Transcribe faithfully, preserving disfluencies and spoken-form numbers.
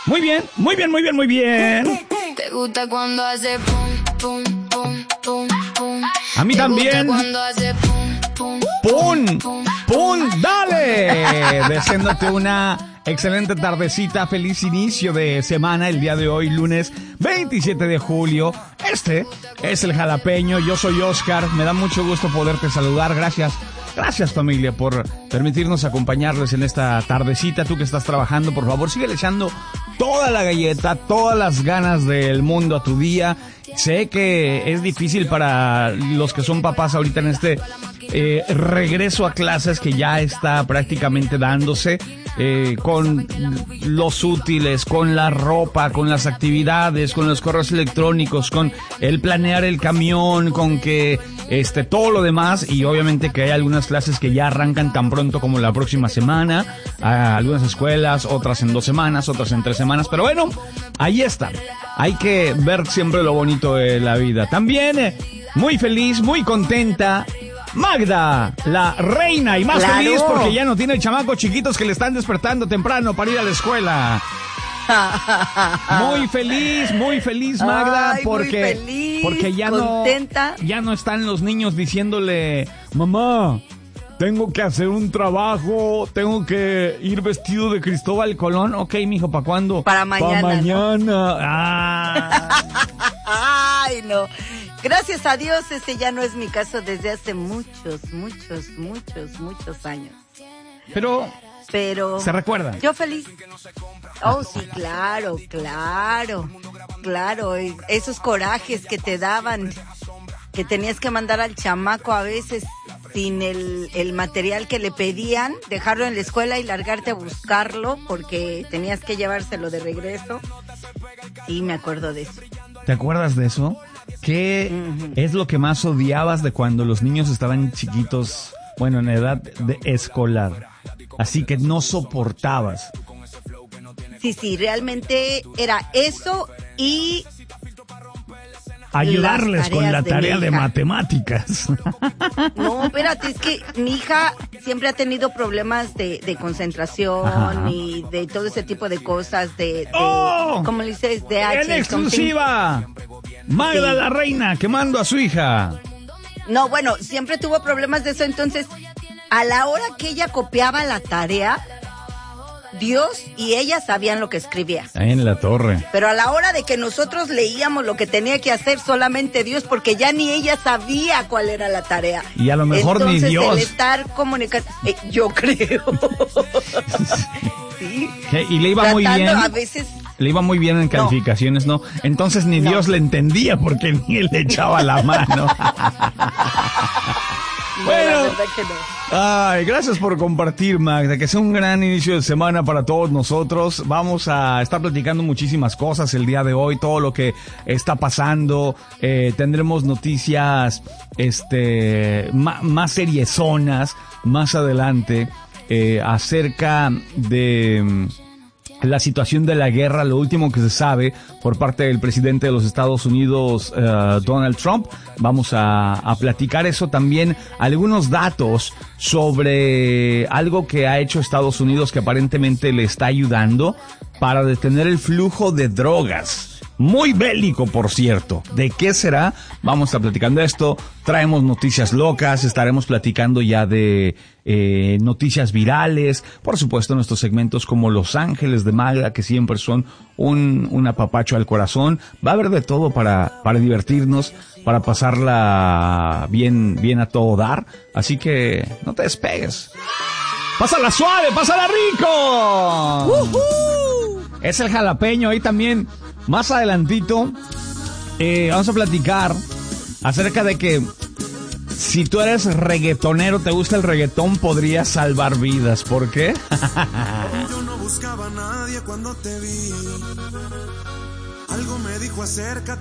Muy bien, muy bien, muy bien, muy bien. Te gusta cuando hace pum, pum, pum, pum, pum. A mí Te también. gusta cuando hace pum, pum, ¡Pum! pum, ¡Pum! ¡Dale! Deseándote una excelente tardecita, feliz inicio de semana, el día de hoy, lunes veintisiete de julio. Este es el Jalapeño, yo soy Oscar, me da mucho gusto poderte saludar, gracias. Gracias, familia, por permitirnos acompañarles en esta tardecita. Tú que estás trabajando, por favor, sigue echando toda la galleta, todas las ganas del mundo a tu día. Sé que es difícil para los que son papás ahorita en este eh, regreso a clases que ya está prácticamente dándose, eh, con los útiles, con la ropa, con las actividades, con los correos electrónicos, con el planear el camión, con que este todo lo demás, y obviamente que hay algunas clases que ya arrancan tan pronto como la próxima semana, a algunas escuelas, otras en dos semanas, otras en tres semanas, pero bueno, ahí está. Hay que ver siempre lo bonito de la vida. También eh, muy feliz, muy contenta, Magda, la reina, y más Claro. feliz porque ya no tiene chamacos chiquitos que le están despertando temprano para ir a la escuela. Muy feliz, muy feliz, Magda, Ay, muy porque feliz, porque ya contenta. no ya no están los niños diciéndole, mamá, tengo que hacer un trabajo, tengo que ir vestido de Cristóbal Colón. Ok, mijo, ¿para cuándo? Para mañana, Para ¿no? mañana. Ah. Ay, no. Gracias a Dios, ese ya no es mi caso desde hace muchos, muchos, muchos, muchos años. Pero Pero se recuerda. yo feliz. Oh, sí, claro, claro, claro. y Esos corajes que te daban, que tenías que mandar al chamaco a veces sin el, el material que le pedían, dejarlo en la escuela y largarte a buscarlo porque tenías que llevárselo de regreso. Sí, me acuerdo de eso. ¿Te acuerdas de eso? ¿Qué Ujú. es lo que más odiabas de cuando los niños estaban chiquitos, bueno, en edad de escolar? Así que no soportabas. Sí, sí, realmente era eso y Ayudarles Las con la tareas de tarea mi de hija. matemáticas. no, espérate, es que mi hija siempre ha tenido problemas de, de concentración Ajá. y de todo ese tipo de cosas, de, de ¡Oh! ¿cómo le dices? De H. ¡En exclusiva! Magda, Sí. la reina, quemando a su hija. No, bueno, siempre tuvo problemas de eso, entonces, a la hora que ella copiaba la tarea, Dios y ella sabían lo que escribía. Ahí en la torre. Pero a la hora de que nosotros leíamos lo que tenía que hacer, solamente Dios, porque ya ni ella sabía cuál era la tarea. Y a lo mejor ni Entonces, Dios. el estar comunicando, eh, yo creo. Sí. ¿Qué? Y le iba muy Tratando bien. a veces. Le iba muy bien en calificaciones, ¿no? Entonces ni No. Dios le entendía porque ni él le echaba la mano. No, Bueno. la verdad que no. Ay, gracias por compartir, Magda, que sea un gran inicio de semana para todos nosotros. Vamos a estar platicando muchísimas cosas el día de hoy, todo lo que está pasando. Eh, tendremos noticias, este, ma- más seriezonas más adelante, eh, acerca de mm, la situación de la guerra, lo último que se sabe por parte del presidente de los Estados Unidos, uh, Donald Trump. Vamos a, a platicar eso también, algunos datos sobre algo que ha hecho Estados Unidos que aparentemente le está ayudando para detener el flujo de drogas. Muy bélico, por cierto. ¿De qué será? Vamos a estar platicando esto. Traemos noticias locas. Estaremos platicando ya de eh, noticias virales. Por supuesto, nuestros segmentos como Los Ángeles de Magda, que siempre son un, un apapacho al corazón. Va a haber de todo para, para divertirnos, para pasarla bien, bien a todo dar. Así que no te despegues. ¡Pásala suave! ¡Pásala rico! ¡Uhú! Es el Jalapeño. Ahí también, más adelantito, eh, vamos a platicar acerca de que si tú eres reggaetonero, te gusta el reggaetón, podrías salvar vidas. ¿Por qué? Yo no buscaba a nadie cuando te vi. Algo me dijo acércate.